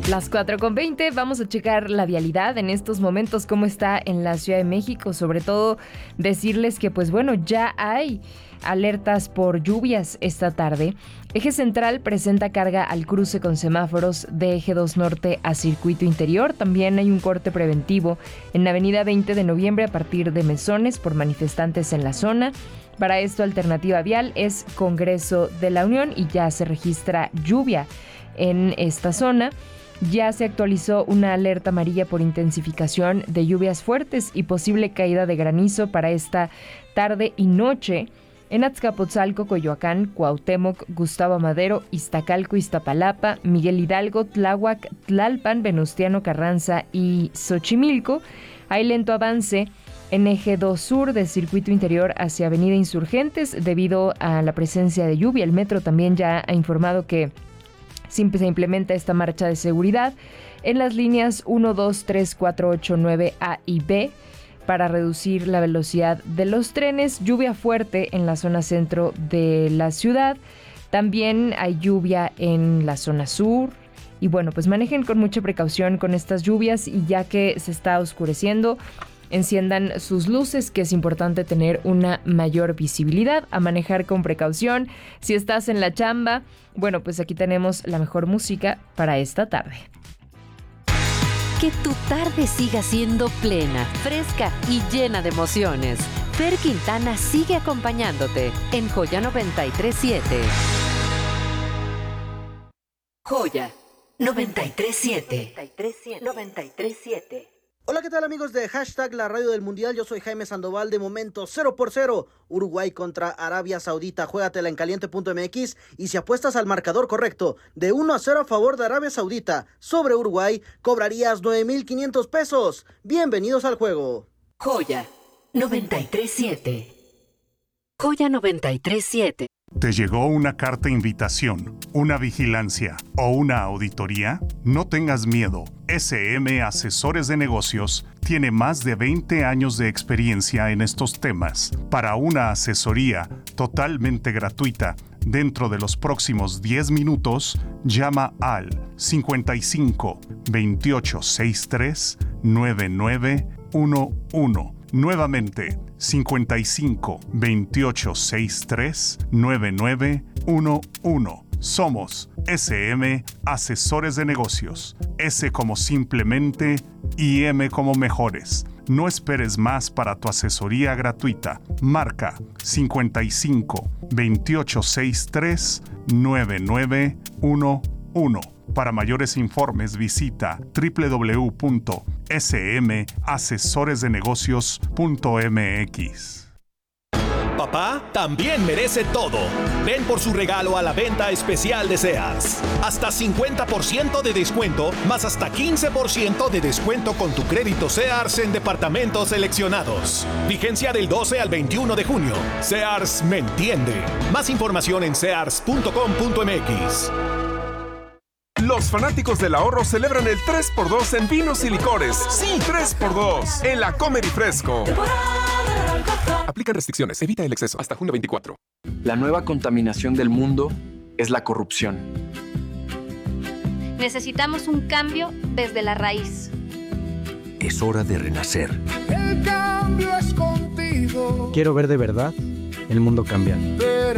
Las 4:20, vamos a checar la vialidad en estos momentos, cómo está en la Ciudad de México. Sobre todo decirles que, pues bueno, ya hay alertas por lluvias esta tarde. Eje central presenta carga al cruce con semáforos de Eje 2 Norte a Circuito Interior. También hay un corte preventivo en la avenida 20 de noviembre a partir de Mesones por manifestantes en la zona. Para esto, alternativa vial es Congreso de la Unión y ya se registra lluvia en esta zona. Ya se actualizó una alerta amarilla por intensificación de lluvias fuertes y posible caída de granizo para esta tarde y noche en Azcapotzalco, Coyoacán, Cuauhtémoc, Gustavo Amadero, Iztacalco, Iztapalapa, Miguel Hidalgo, Tláhuac, Tlalpan, Venustiano Carranza y Xochimilco. Hay lento avance en Eje 2 Sur de Circuito Interior hacia Avenida Insurgentes debido a la presencia de lluvia. El metro también ya ha informado que se implementa esta marcha de seguridad en las líneas 1, 2, 3, 4, 8, 9, A y B para reducir la velocidad de los trenes. Lluvia fuerte en la zona centro de la ciudad. También hay lluvia en la zona sur. Y bueno, pues manejen con mucha precaución con estas lluvias y ya que se está oscureciendo, enciendan sus luces, que es importante tener una mayor visibilidad, a manejar con precaución. Si estás en la chamba, bueno, pues aquí tenemos la mejor música para esta tarde. Que tu tarde siga siendo plena, fresca y llena de emociones. Fer Quintana sigue acompañándote en Joya 93.7. Joya 93.7. 93.7. Hola, ¿qué tal amigos de Hashtag La Radio del Mundial? Yo soy Jaime Sandoval. De momento 0-0, Uruguay contra Arabia Saudita. Juégatela en caliente.mx y si apuestas al marcador correcto de 1-0 a favor de Arabia Saudita sobre Uruguay, cobrarías 9,500 pesos. Bienvenidos al juego. Joya 93.7. Joya 93.7. ¿Te llegó una carta invitación, una vigilancia o una auditoría? No tengas miedo. SM Asesores de Negocios tiene más de 20 años de experiencia en estos temas. Para una asesoría totalmente gratuita, dentro de los próximos 10 minutos, llama al 55 28 63 9911. Nuevamente, 55 28 63 9911. Somos SM Asesores de Negocios. S como simplemente y M como mejores. No esperes más para tu asesoría gratuita. Marca 55 28 63 9911. Para mayores informes visita www.smasesoresdenegocios.mx. Papá también merece todo. Ven por su regalo a la venta especial de Sears. Hasta 50% de descuento, más hasta 15% de descuento con tu crédito Sears en departamentos seleccionados. Vigencia del 12 al 21 de junio. Sears me entiende. Más información en sears.com.mx. Los fanáticos del ahorro celebran el 3x2 en vinos y licores. Sí, 3x2 en la Comer y Fresco. Aplican restricciones, evita el exceso. Hasta junio 24. La nueva contaminación del mundo es la corrupción. Necesitamos un cambio desde la raíz. Es hora de renacer. El cambio es contigo. Quiero ver de verdad el mundo cambiar.